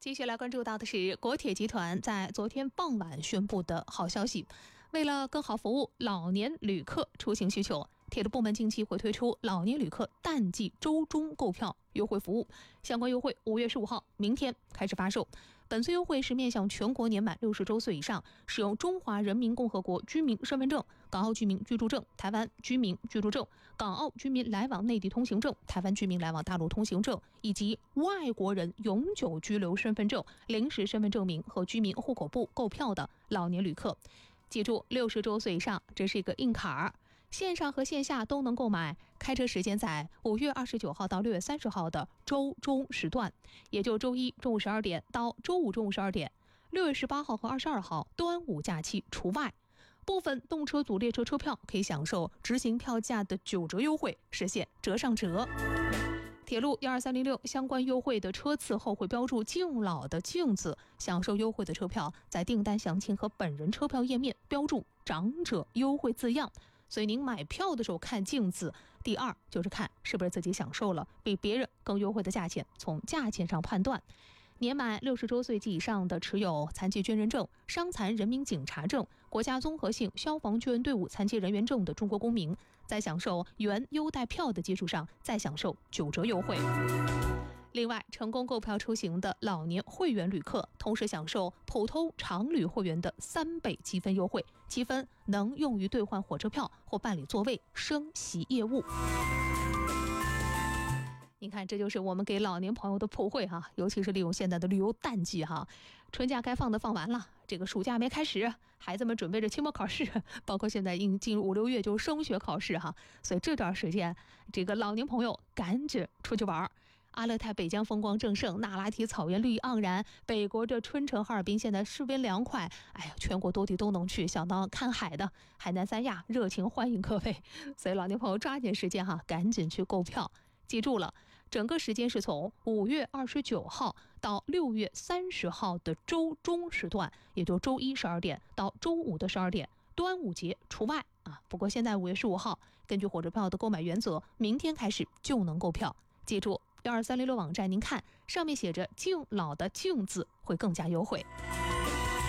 继续来关注到的是国铁集团在昨天傍晚宣布的好消息，为了更好服务老年旅客出行需求，铁路部门近期会推出老年旅客淡季周中购票优惠服务，相关优惠5月15号明天开始发售。本次优惠是面向全国年满60周岁以上，使用中华人民共和国居民身份证、港澳居民居住证、台湾居民居住证、港澳居民来往内地通行证、台湾居民来往大陆通行证，以及外国人永久居留身份证、临时身份证明和居民户口簿购票的老年旅客。记住，60周岁以上，这是一个硬坎儿。线上和线下都能购买，开车时间在5月29号到6月30号的周中时段，也就周一中午12点到周五中午12点，6月18号和22号端午假期除外。部分动车组列车车票可以享受执行票价的9折优惠，实现折上折。铁路12306相关优惠的车次后会标注敬老的敬字，享受优惠的车票在订单详情和本人车票页面标注长者优惠字样，所以您买票的时候看敬字。第二就是看是不是自己享受了比别人更优惠的价钱，从价钱上判断。年满60周岁及以上的持有残疾军人证、伤残人民警察证、国家综合性消防救援队伍残疾人员证的中国公民，在享受原优待票的基础上再享受9折优惠。另外，成功购票出行的老年会员旅客同时享受普通常旅会员的3倍积分优惠，积分能用于兑换火车票或办理座位升席业务。你看，这就是我们给老年朋友的普惠哈，尤其是利用现在的旅游淡季哈，春假该放的放完了，这个暑假没开始，孩子们准备着期末考试，包括现在进入5、6月就升学考试哈，所以这段时间这个老年朋友赶紧出去玩。阿勒泰北疆风光正盛，那拉提草原绿意盎然，北国的春城哈尔滨现在十分凉快，哎呀，全国多地都能去，想到看海的海南三亚热情欢迎各位，所以老年朋友抓紧时间哈，赶紧去购票。记住了，整个时间是从5月29号到6月30号的周中时段，也就周一12点到周五的12点，端午节除外啊。不过现在5月15号，根据火车票的购买原则，明天开始就能购票。记住，12306网站您看，上面写着敬老的敬字会更加优惠。